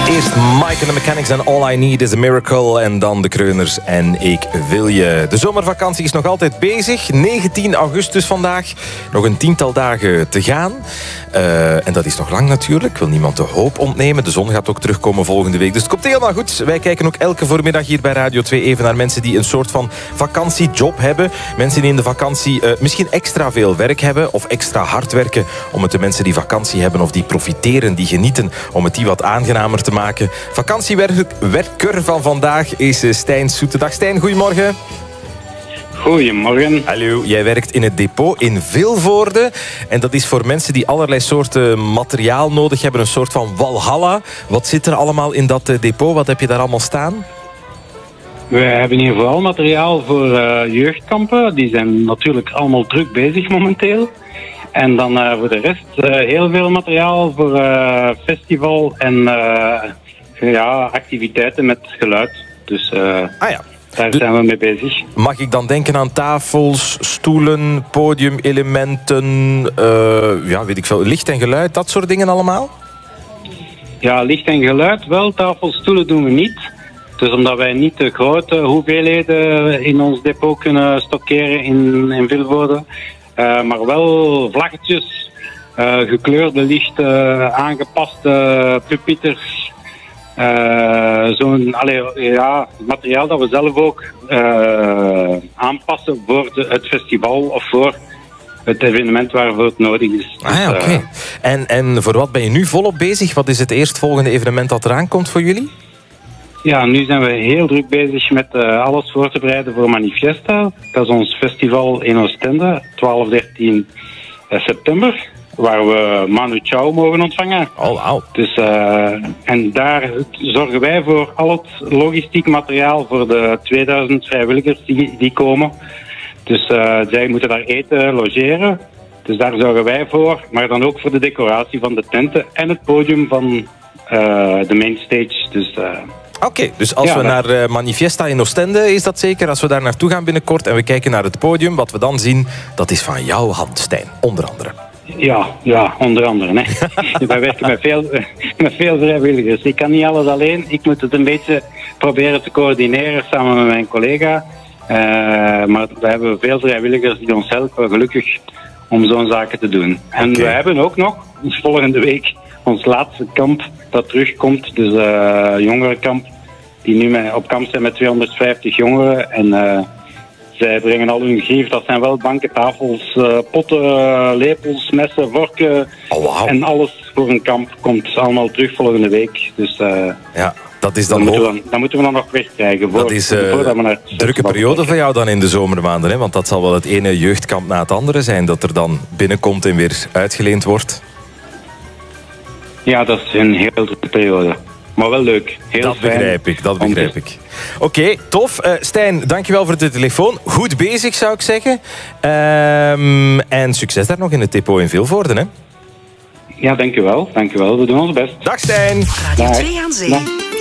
Eerst Mike and the Mechanics en All I Need is a Miracle. En dan de Kreuners en Ik Wil Je. De zomervakantie is nog altijd bezig. 19 augustus vandaag. Nog een 10-tal dagen te gaan. En dat is nog lang natuurlijk. Ik wil niemand de hoop ontnemen. De zon gaat ook terugkomen volgende week. Dus het komt helemaal goed. Wij kijken ook elke voormiddag hier bij Radio 2 even naar mensen die een soort van vakantiejob hebben. Mensen die in de vakantie misschien extra veel werk hebben of extra hard werken om het de mensen die vakantie hebben of die profiteren, die genieten, om het die wat aangenamer te maken. Vakantiewerker van vandaag is Stijn Soete. Dag Stijn, goedemorgen. Goedemorgen. Hallo, jij werkt in het depot in Vilvoorde. En dat is voor mensen die allerlei soorten materiaal nodig hebben. Een soort van walhalla. Wat zit er allemaal in dat depot? Wat heb je daar allemaal staan? We hebben hier vooral materiaal voor jeugdkampen. Die zijn natuurlijk allemaal druk bezig momenteel. En dan voor de rest heel veel materiaal voor festival en activiteiten met geluid. Dus daar zijn we mee bezig. Mag ik dan denken aan tafels, stoelen, podiumelementen, weet ik veel, licht en geluid, dat soort dingen allemaal? Ja, licht en geluid wel. Tafels, stoelen doen we niet. Dus omdat wij niet de grote hoeveelheden in ons depot kunnen stockeren in Vilvoorde. Maar wel vlaggetjes, gekleurde lichten, aangepaste pupieters. Materiaal dat we zelf ook aanpassen voor het festival of voor het evenement waarvoor het nodig is. Oké. En voor wat ben je nu volop bezig? Wat is het eerstvolgende evenement dat eraan komt voor jullie? Ja, nu zijn we heel druk bezig met alles voor te bereiden voor Manifesta. Dat is ons festival in Oostende, 12, 13 september. Waar we Manu Chao mogen ontvangen. Oh, wow. Dus, en daar zorgen wij voor al het logistiek materiaal voor de 2000 vrijwilligers die komen. Dus zij moeten daar eten, logeren. Dus daar zorgen wij voor. Maar dan ook voor de decoratie van de tenten en het podium van de mainstage. Dus... Oké, dus als we naar Manifesta in Oostende, is dat zeker? Als we daar naartoe gaan binnenkort en we kijken naar het podium, wat we dan zien, dat is van jouw hand, Stijn, onder andere. Ja, onder andere. Hè. Wij werken met veel vrijwilligers. Ik kan niet alles alleen. Ik moet het een beetje proberen te coördineren samen met mijn collega. Maar we hebben veel vrijwilligers die ons helpen, gelukkig, om zo'n zaken te doen. En we hebben ook nog volgende week ons laatste kamp dat terugkomt. Dus jongerenkamp, die nu op kamp zijn met 250 jongeren. En zij brengen al hun grief. Dat zijn wel banken, tafels, potten, lepels, messen, vorken. Oh, wow. En alles voor een kamp komt allemaal terug volgende week. Dus dat is dan moeten we dan nog wegkrijgen. Dat is een drukke periode voor jou dan in de zomermaanden. Hè? Want dat zal wel het ene jeugdkamp na het andere zijn dat er dan binnenkomt en weer uitgeleend wordt. Ja, dat is een heel drukke periode. Maar wel leuk. Dat begrijp ik. Oké, tof. Stijn, dankjewel voor de telefoon. Goed bezig, zou ik zeggen. En succes daar nog in het depot in Vilvoorde, hè? Ja, dankjewel. We doen ons best. Dag Stijn. Radio 2 aan Zee.